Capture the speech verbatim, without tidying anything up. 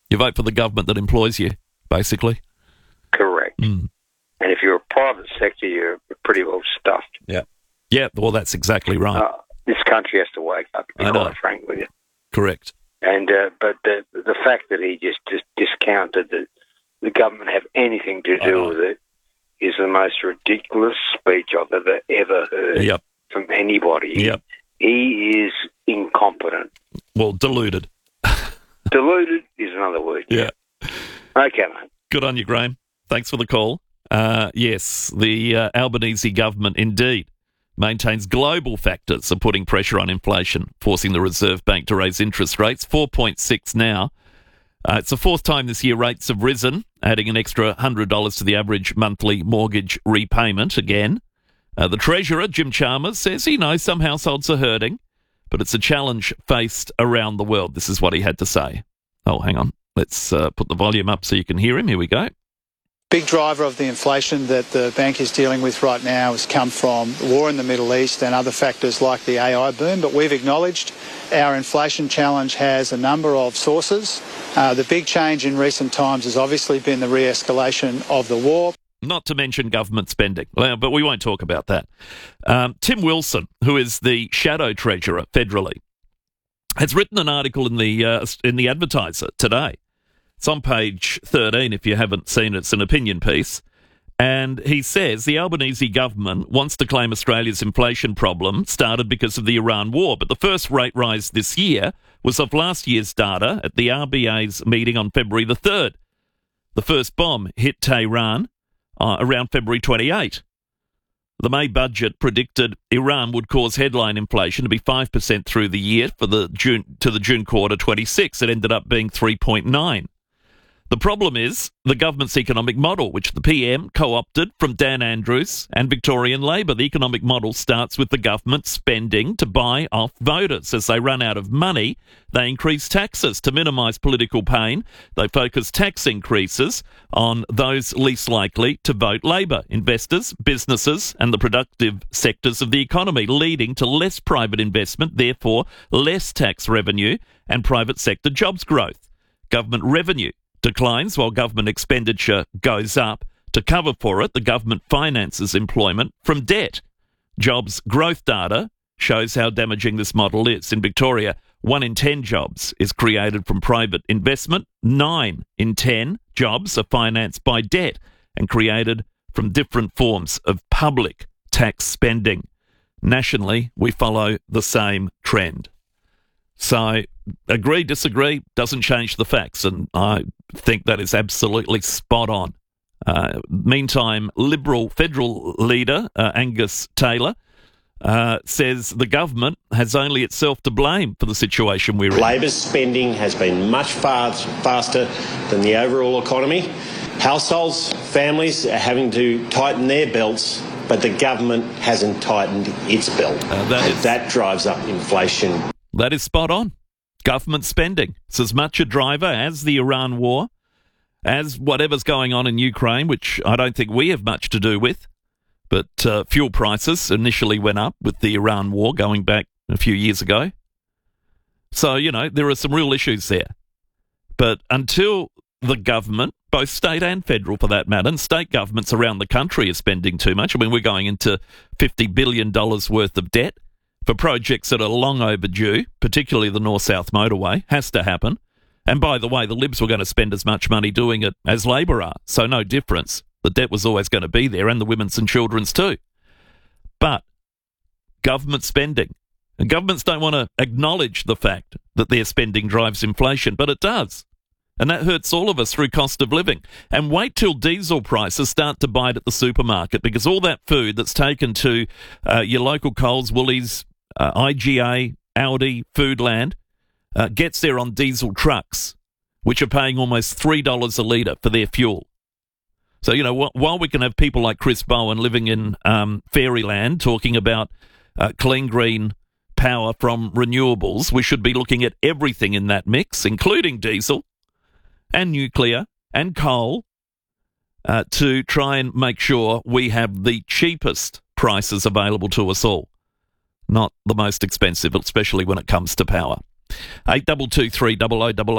You vote for the government that employs you, basically. Correct. Mm. And if you're a private sector, you're pretty well stuffed. Yeah. Yeah, well, that's exactly right. Uh, this country has to wake up, to be I know. quite frank with you. Correct. And uh, but the the fact that he just, just discounted that the government have anything to do with it is the most ridiculous speech I've ever ever heard Yep. from anybody. Yep. He is incompetent. Well, deluded. Deluded is another word. Yeah. Okay, mate. Good on you, Graham. Thanks for the call. Uh, yes, the uh, Albanese government indeed maintains global factors are putting pressure on inflation, forcing the Reserve Bank to raise interest rates, four point six now. Uh, it's the fourth time this year rates have risen, adding an extra one hundred dollars to the average monthly mortgage repayment again. Uh, the Treasurer, Jim Chalmers, says he knows some households are hurting, but it's a challenge faced around the world. This is what he had to say. Oh, hang on. Let's uh, put the volume up so you can hear him. Here we go. Big driver of the inflation that the bank is dealing with right now has come from the war in the Middle East and other factors like the A I boom, but we've acknowledged our inflation challenge has a number of sources. Uh, the big change in recent times has obviously been the re-escalation of the war. Not to mention government spending, well, but we won't talk about that. Um, Tim Wilson, who is the shadow treasurer federally, has written an article in the uh, in the Advertiser today. It's on page thirteen if you haven't seen it. It's an opinion piece. And he says the Albanese government wants to claim Australia's inflation problem started because of the Iran war, but the first rate rise this year was of last year's data at the R B A's meeting on February the third. The first bomb hit Tehran uh, around February twenty-eighth. The May budget predicted Iran would cause headline inflation to be five percent through the year for the June to the June quarter twenty-six. It ended up being three point nine. The problem is the government's economic model, which the P M co-opted from Dan Andrews and Victorian Labor. The economic model starts with the government spending to buy off voters. As they run out of money, they increase taxes to minimise political pain. They focus tax increases on those least likely to vote Labor, investors, businesses and the productive sectors of the economy, leading to less private investment, therefore less tax revenue and private sector jobs growth. Government revenue declines while government expenditure goes up. To cover for it, the government finances employment from debt. Jobs growth data shows how damaging this model is. In Victoria, one in ten jobs is created from private investment. Nine in ten jobs are financed by debt and created from different forms of public tax spending. Nationally, we follow the same trend. So, agree, disagree, doesn't change the facts, and I think that is absolutely spot on. Uh, meantime, Liberal federal leader uh, Angus Taylor uh, says the government has only itself to blame for the situation we're in. Labor's spending has been much far faster than the overall economy. Households, families are having to tighten their belts, but the government hasn't tightened its belt. Uh, that, is, that drives up inflation. That is spot on. Government spending. It's as much a driver as the Iran war, as whatever's going on in Ukraine, which I don't think we have much to do with. But uh, fuel prices initially went up with the Iran war going back a few years ago. So, you know, there are some real issues there. But until the government, both state and federal for that matter, and state governments around the country are spending too much. I mean, we're going into fifty billion dollars worth of debt for projects that are long overdue, particularly the North-South motorway, has to happen. And by the way, the Libs were going to spend as much money doing it as Labor are, so no difference. The debt was always going to be there, and the women's and children's too. But government spending, and governments don't want to acknowledge the fact that their spending drives inflation, but it does. And that hurts all of us through cost of living. And wait till diesel prices start to bite at the supermarket, because all that food that's taken to uh, your local Coles, Woolies, uh, I G A, Aldi, Foodland, uh, gets there on diesel trucks, which are paying almost three dollars a litre for their fuel. So, you know, wh- while we can have people like Chris Bowen living in um, fairyland talking about uh, clean green power from renewables, we should be looking at everything in that mix, including diesel and nuclear and coal, uh, to try and make sure we have the cheapest prices available to us all, not the most expensive, especially when it comes to power. eight two two three, double oh double